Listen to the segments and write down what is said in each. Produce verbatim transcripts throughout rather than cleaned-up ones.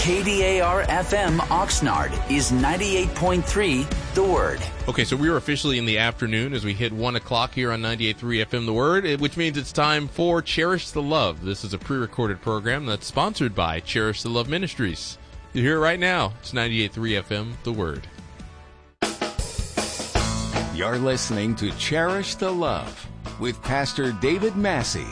K D A R F M Oxnard is ninety-eight point three The Word. Okay, so we are officially in the afternoon as we hit one o'clock here on ninety-eight point three F M The Word, which means it's time for Cherish the Love. This is a pre-recorded program that's sponsored by Cherish the Love Ministries. You hear it right now. It's ninety-eight point three F M The Word. You're listening to Cherish the Love with Pastor David Massey.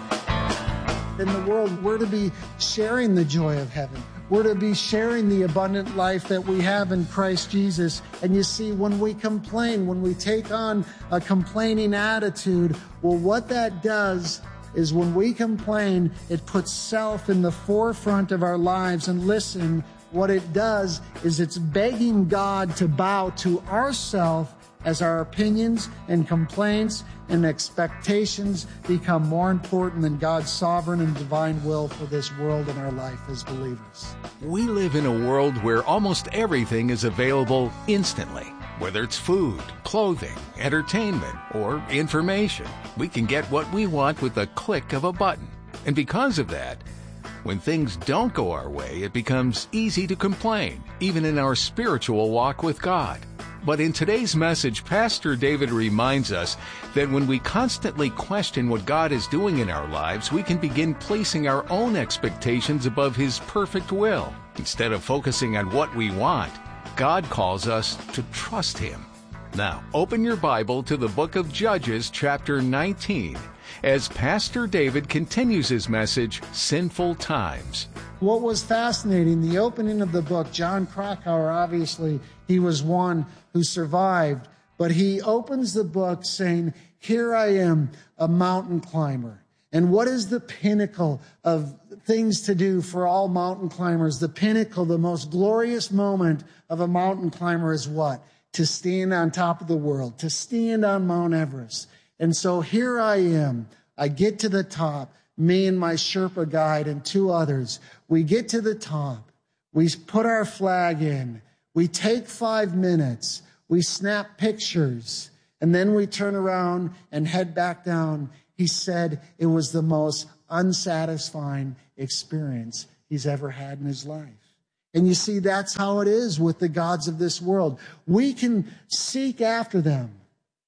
In the world, we're to be sharing the joy of heaven. We're to be sharing the abundant life that we have in Christ Jesus. And you see, when we complain, when we take on a complaining attitude, well, what that does is when we complain, it puts self in the forefront of our lives. And listen, what it does is it's begging God to bow to ourself as our opinions and complaints and expectations become more important than God's sovereign and divine will for this world and our life as believers. We live in a world where almost everything is available instantly. Whether it's food, clothing, entertainment, or information, we can get what we want with a click of a button. And because of that, when things don't go our way, it becomes easy to complain, even in our spiritual walk with God. But in today's message, Pastor David reminds us that when we constantly question what God is doing in our lives, we can begin placing our own expectations above His perfect will. Instead of focusing on what we want, God calls us to trust Him. Now, open your Bible to the book of Judges, chapter nineteen, as Pastor David continues his message, Sinful Times. What was fascinating, the opening of the book, John Krakauer, obviously, he was one who survived, but he opens the book saying, here I am, a mountain climber. And what is the pinnacle of things to do for all mountain climbers? The pinnacle, the most glorious moment of a mountain climber is what? To stand on top of the world, to stand on Mount Everest. And so here I am. I get to the top, me and my Sherpa guide and two others. We get to the top. We put our flag in. We take five minutes. We snap pictures. And then we turn around and head back down. He said it was the most unsatisfying experience he's ever had in his life. And you see, that's how it is with the gods of this world. We can seek after them,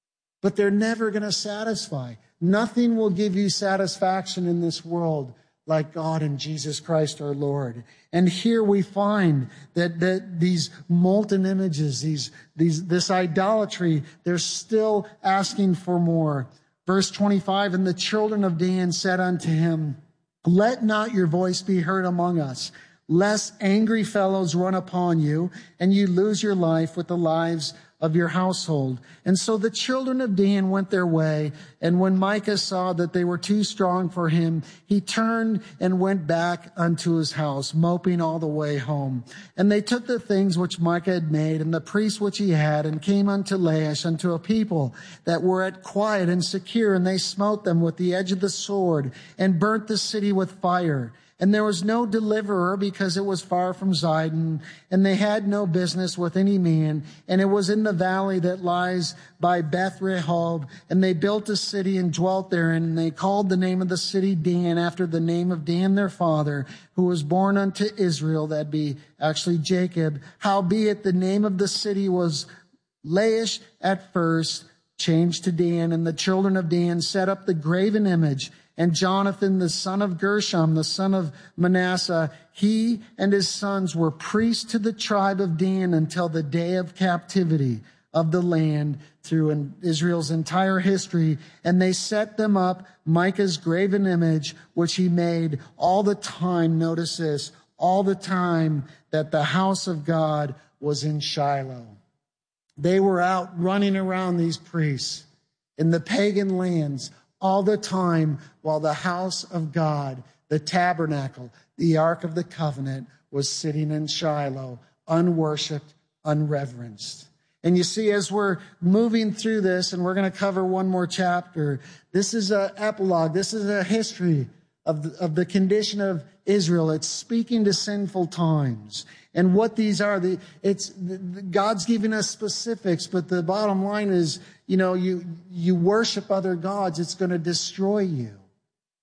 but they're never going to satisfy. Nothing will give you satisfaction in this world like God and Jesus Christ our Lord. And here we find that, that these molten images, these, these, this idolatry, they're still asking for more. Verse twenty-five, and the children of Dan said unto him, let not your voice be heard among us, lest angry fellows run upon you, and you lose your life with the lives of your household. And so the children of Dan went their way, and when Micah saw that they were too strong for him, he turned and went back unto his house, moping all the way home. And they took the things which Micah had made, and the priests which he had, and came unto Laish, unto a people that were at quiet and secure, and they smote them with the edge of the sword, and burnt the city with fire. And there was no deliverer because it was far from Zidon, and they had no business with any man. And it was in the valley that lies by Beth Rehob. And they built a city and dwelt therein. And they called the name of the city Dan, after the name of Dan their father, who was born unto Israel. That'd be actually Jacob. Howbeit the name of the city was Laish at first, changed to Dan. And the children of Dan set up the graven image. And Jonathan, the son of Gershom, the son of Manasseh, he and his sons were priests to the tribe of Dan until the day of captivity of the land through Israel's entire history. And they set them up, Micah's graven image, which he made all the time, notice this, all the time that the house of God was in Shiloh. They were out running around, these priests, in the pagan lands, all the time while the house of God, the tabernacle, the Ark of the Covenant, was sitting in Shiloh, unworshipped, unreverenced. And you see, as we're moving through this, and we're going to cover one more chapter, this is an epilogue. This is a history of the, of the condition of Israel. It's speaking to sinful times. And what these are, the, it's the, God's giving us specifics, but the bottom line is, you know, you, you worship other gods, it's going to destroy you.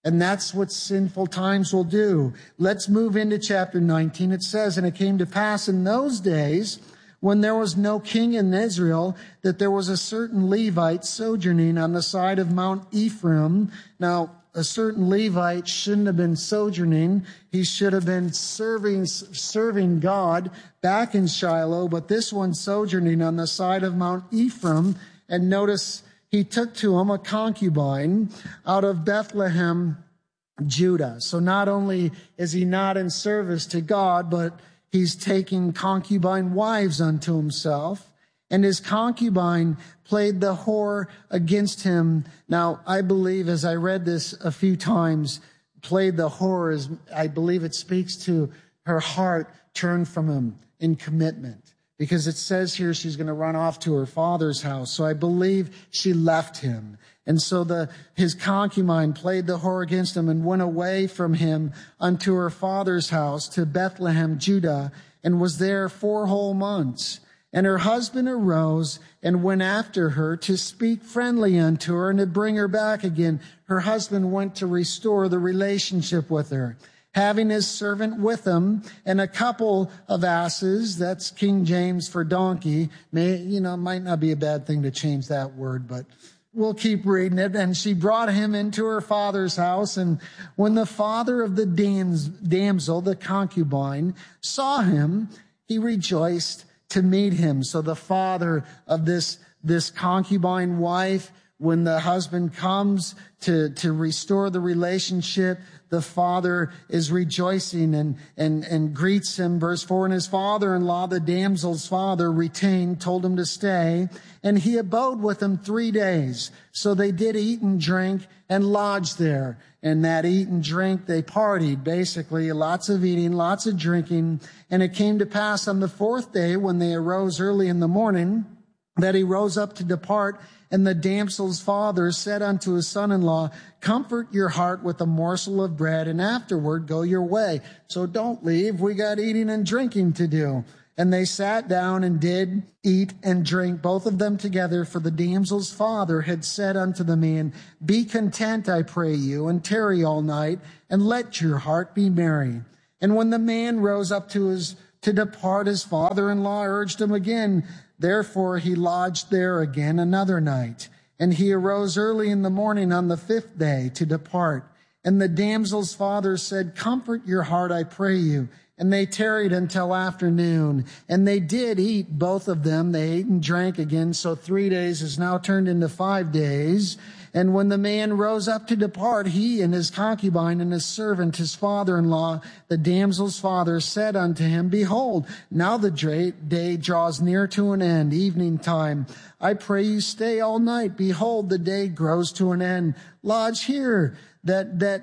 And that's what sinful times will do. Let's move into chapter nineteen. It says, and it came to pass in those days when there was no king in Israel, that there was a certain Levite sojourning on the side of Mount Ephraim. Now, a certain Levite shouldn't have been sojourning. He should have been serving, serving God back in Shiloh, but this one sojourning on the side of Mount Ephraim. And notice he took to him a concubine out of Bethlehem, Judah. So not only is he not in service to God, but he's taking concubine wives unto himself. And his concubine played the whore against him. Now, I believe, as I read this a few times, played the whore, is, I believe it speaks to her heart turned from him in commitment. Because it says here she's going to run off to her father's house. So I believe she left him. And so the his concubine played the whore against him and went away from him unto her father's house to Bethlehem, Judah, and was there four whole months. And her husband arose and went after her to speak friendly unto her and to bring her back again. Her husband went to restore the relationship with her, having his servant with him and a couple of asses. That's King James for donkey. May, you know, might not be a bad thing to change that word, but we'll keep reading it. And she brought him into her father's house. And when the father of the dams, damsel, the concubine, saw him, he rejoiced to meet him. So the father of this, this concubine wife, when the husband comes to, to restore the relationship, the father is rejoicing and, and, and greets him. Verse four, and his father-in-law, the damsel's father, retained, told him to stay. And he abode with them three days. So they did eat and drink and lodged there. And that eat and drink, they partied, basically, lots of eating, lots of drinking. And it came to pass on the fourth day, when they arose early in the morning, that he rose up to depart. And the damsel's father said unto his son-in-law, comfort your heart with a morsel of bread, and afterward go your way. So don't leave. We got eating and drinking to do. And they sat down and did eat and drink, both of them together. For the damsel's father had said unto the man, be content, I pray you, and tarry all night, and let your heart be merry. And when the man rose up to his to depart, his father-in-law urged him again. Therefore he lodged there again another night. And he arose early in the morning on the fifth day to depart. And the damsel's father said, comfort your heart, I pray you. And they tarried until afternoon. And they did eat, both of them. They ate and drank again. So three days is now turned into five days. And when the man rose up to depart, he and his concubine and his servant, his father-in-law, the damsel's father, said unto him, behold, now the day draws near to an end, evening time. I pray you stay all night. Behold, the day grows to an end. Lodge here, that, that,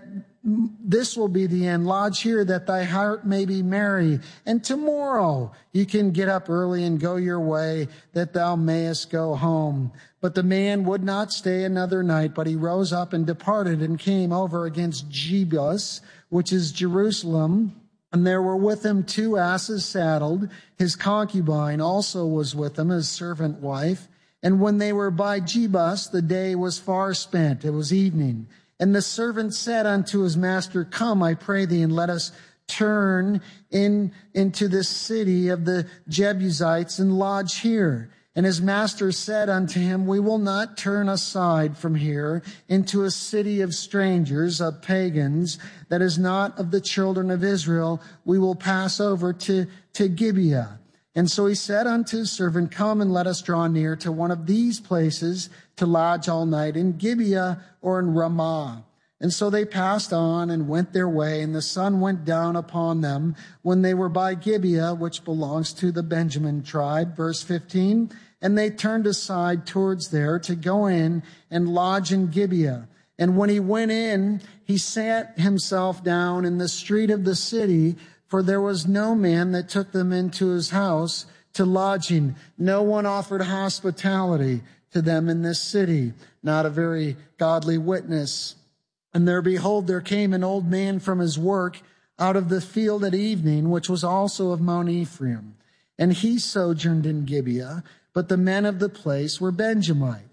this will be the end. Lodge here, that thy heart may be merry. And tomorrow you can get up early and go your way, that thou mayest go home. But the man would not stay another night, but he rose up and departed and came over against Jebus, which is Jerusalem. And there were with him two asses saddled. His concubine also was with him, his servant wife. And when they were by Jebus, the day was far spent. It was evening. And the servant said unto his master, come, I pray thee, and let us turn in into this city of the Jebusites and lodge here. And his master said unto him, we will not turn aside from here into a city of strangers, of pagans, that is not of the children of Israel. We will pass over to, to Gibeah. And so he said unto his servant, come and let us draw near to one of these places to lodge all night, in Gibeah or in Ramah. And so they passed on and went their way, and the sun went down upon them when they were by Gibeah, which belongs to the Benjamin tribe. Verse fifteen, and they turned aside towards there to go in and lodge in Gibeah. And when he went in, he sat himself down in the street of the city, for there was no man that took them into his house to lodging. No one offered hospitality to them in this city. Not a very godly witness. And there, behold, there came an old man from his work out of the field at evening, which was also of Mount Ephraim. And he sojourned in Gibeah, but the men of the place were Benjamites.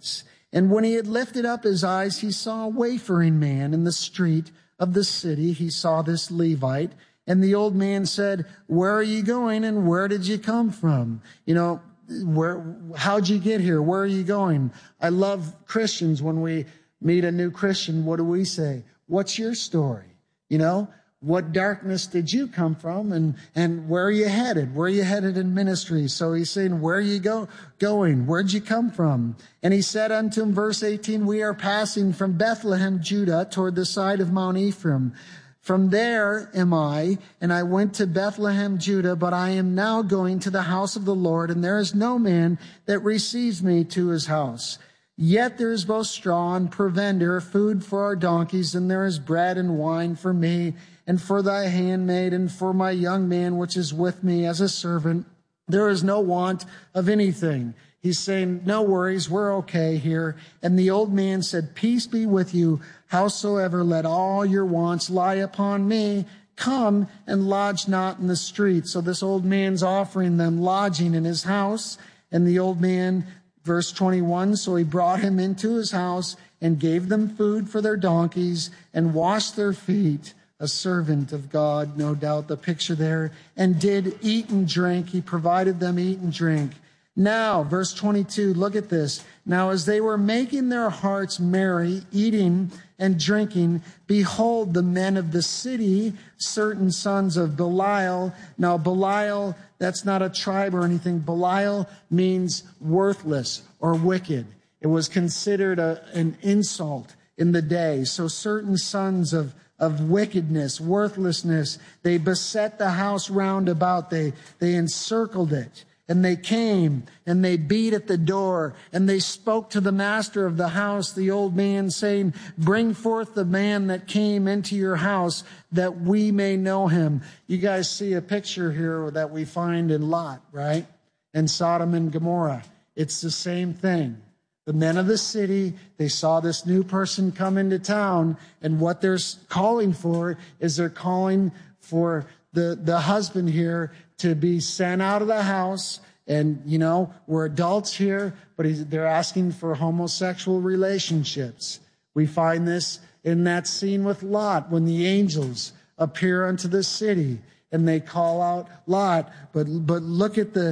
And when he had lifted up his eyes, he saw a wayfaring man in the street of the city. He saw this Levite. And the old man said, where are you going and where did you come from? You know, where, how'd you get here? Where are you going? I love Christians. When we meet a new Christian, what do we say? What's your story? You know, what darkness did you come from, and, and where are you headed? Where are you headed in ministry? So he's saying, where are you go, going? Where'd you come from? And he said unto him, verse eighteen, we are passing from Bethlehem, Judah, toward the side of Mount Ephraim. From there am I, and I went to Bethlehem, Judah, but I am now going to the house of the Lord, and there is no man that receives me to his house. Yet there is both straw and provender, food for our donkeys, and there is bread and wine for me, and for thy handmaid, and for my young man which is with me as a servant. There is no want of anything. He's saying, no worries, we're okay here. And the old man said, peace be with you. Howsoever, let all your wants lie upon me. Come and lodge not in the street. So this old man's offering them lodging in his house. And the old man, verse twenty-one, so he brought him into his house and gave them food for their donkeys and washed their feet. A servant of God, no doubt the picture there, and did eat and drink. He provided them eat and drink. Now, verse twenty-two, look at this. Now, as they were making their hearts merry, eating and drinking, behold, the men of the city, certain sons of Belial. Now, Belial, that's not a tribe or anything. Belial means worthless or wicked. It was considered a, an insult in the day. So certain sons of of wickedness, worthlessness, they beset the house round about. They, they encircled it. And they came and they beat at the door and they spoke to the master of the house, the old man, saying, bring forth the man that came into your house that we may know him. You guys see a picture here that we find in Lot, right? And Sodom and Gomorrah. It's the same thing. The men of the city, they saw this new person come into town, and what they're calling for is they're calling for the, the husband here to be sent out of the house. And, you know, we're adults here, but he's, they're asking for homosexual relationships. We find this in that scene with Lot when the angels appear unto the city and they call out Lot. But, but look at the